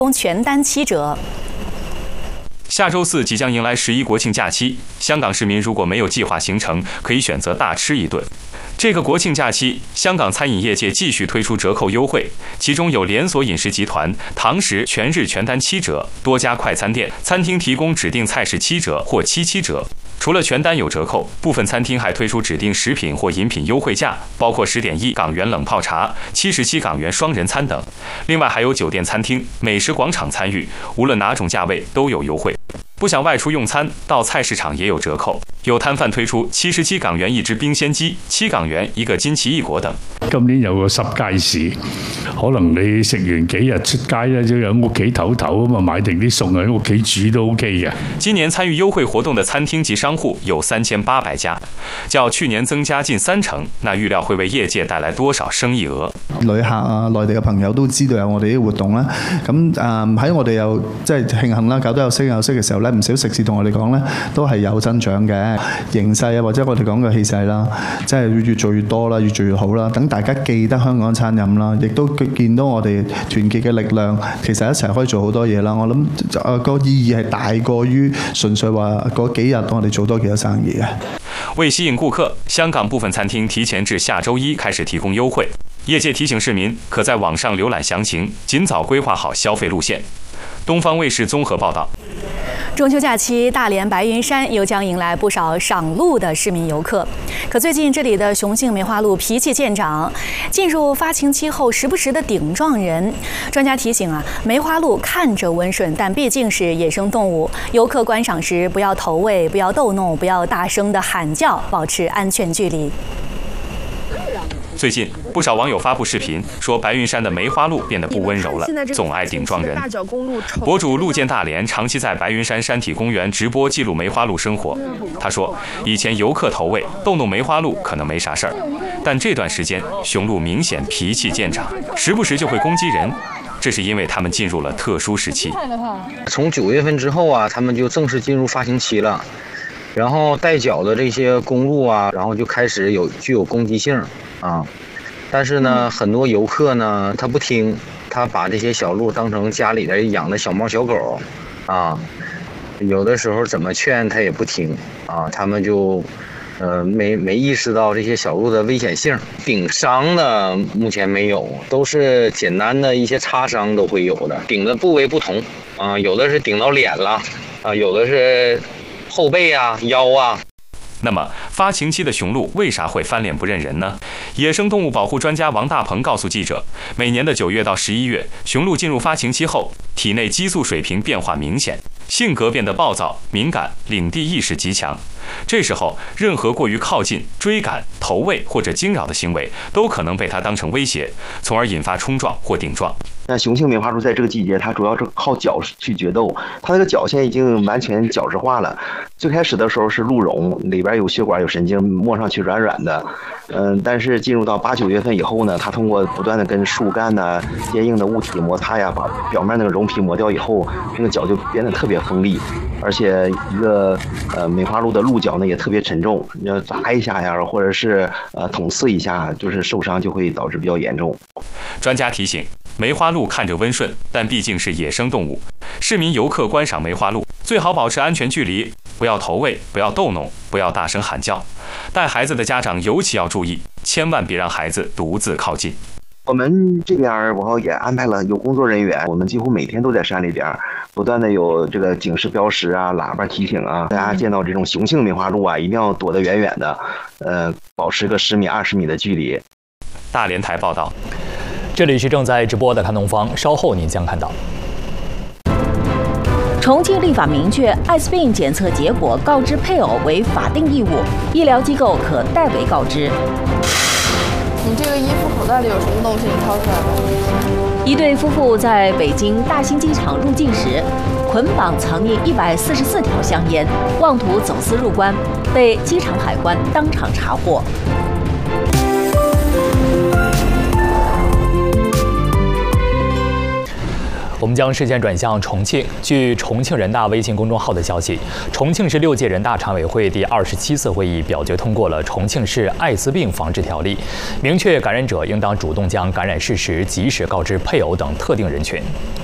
全单7折。 下周4即将迎来11国庆假期，香港市民如果没有计划行程，可以选择大吃一顿。这个国庆假期，香港餐饮业界继续推出折扣优惠，其中有连锁饮食集团堂食全日全单7折，多家快餐店、餐厅提供指定菜式7折或7折。除了全单有折扣，部分餐厅还推出指定食品或饮品优惠价，包括10.1港元冷泡茶、77港元双人餐等。另外还有酒店、餐厅、美食广场参与，无论哪种价位都有优惠。不想外出用餐，到菜市场也有折扣。有摊贩推出77港元一只冰鮮雞、7港元一個煎奇異果等。 今年有個濕街市，可能你食完幾日出街咧，就喺屋企唞唞咁啊，買定啲餸喺屋企煮都 OK 嘅。 今年參與優惠活動的餐廳及商戶有3800家，較去年增加近30%。那預料會為業界帶來多少生意額？ 旅客啊，內地嘅朋友都知道有我哋啲活動啦。咁喺我哋又即係慶幸啦，搞到有聲有色嘅時候咧，唔少食肆同我哋講咧，都係有增長嘅形勢啊，或者我哋講嘅氣勢啦，即係越做越多啦，越做越好啦。等大家記得香港餐飲啦，亦都見到我哋團結嘅力量，其實一齊可以做好多嘢啦。我諗個意義係大過於純粹話嗰幾日我哋做多幾多生意嘅。 為吸引顧客，香港部分餐廳提前至下周1開始提供優惠。業界提醒市民，可在網上瀏覽詳情，盡早規劃好消費路線。東方衛視綜合報道。 中秋假期，大連白雲山又將迎來不少賞鹿的市民遊客。可最近這裡的雄性梅花鹿脾氣漸長，進入發情期後，時不時的頂撞人。專家提醒啊，梅花鹿看着溫順，但畢竟是野生動物，遊客觀賞時不要投餵，不要逗弄，不要大聲的喊叫，保持安全距離。 最近不少網友發布視頻，說白雲山的梅花鹿變得不溫柔了，總愛頂撞人。博主陸見大連長期在白雲山山體公園直播記錄梅花鹿生活。他說，以前遊客投餵逗弄梅花鹿可能沒啥事兒，但這段時間雄鹿明顯脾氣漸長，時不時就會攻擊人。這是因為他們進入了特殊時期。 從9月份之後啊，他們就正式進入發情期了。然後帶角的這些公鹿啊，然後就開始具有攻擊性啊。但是呢，很多遊客呢，他不聽，他把這些小鹿當成家裡的養的小貓小狗啊。有的時候怎麼勸他也不聽啊，他們就沒意識到這些小鹿的危險性。頂傷的目前沒有，都是簡單的一些擦傷都會有的。頂的部位不同啊，有的是頂到臉了啊，有的是後背啊、腰啊。 那麼發情期的雄鹿為啥會翻臉不認人呢？野生動物保護專家王大鵬告訴記者，每年的9月到11月，雄鹿進入發情期後，體內激素水平變化明顯，性格變得暴躁、敏感，領地意識極強。這時候，任何過於靠近、追趕、投餵或者驚擾的行為，都可能被它當成威脅，從而引發衝撞或頂撞。 那雄性梅花鹿在這個季節，它主要是靠角去決鬥，它那個角現在已經完全角質化了。最開始的時候是鹿茸，裡邊有血管有神經，摸上去軟軟的。但是進入到8、9月份以後呢，它通過不斷的跟樹幹呐、堅硬的物體摩擦呀，把表面那個絨皮磨掉以後，那個角就變得特別鋒利，而且一個梅花鹿的鹿角呢也特別沉重，你要砸一下呀，或者是捅刺一下，就是受傷就會導致比較嚴重。 專家提醒，梅花鹿看着溫順，但畢竟是野生動物，市民遊客觀賞梅花鹿最好保持安全距離，不要投餵，不要逗弄，不要大聲喊叫。帶孩子的家長尤其要注意，千萬別讓孩子獨自靠近。 我們這邊我也安排了有工作人員，我們幾乎每天都在山裡邊，不斷的有這個警示標識啊、喇叭提醒啊，大家見到這種雄性梅花鹿啊，一定要躲得遠遠的，保持個10米、20米的距離。 大連台報道。 這裡是正在直播的看東方，稍後您將看到。 重慶立法明確，艾滋病檢測結果告知配偶為法定義務，醫療機構可代為告知。 你這個衣服口袋裡有什麼東西？你掏出來吧。 一對夫婦在北京大興機場入境時，捆綁藏匿144條香煙，妄圖走私入關，被機場海關當場查獲。 我們將視線轉向重慶。據重慶人大微信公眾號的消息，重慶市6屆人大常委會第27次會議表決通過了《重慶市艾滋病防治條例》，明確感染者應當主動將感染事實及時告知配偶等特定人群。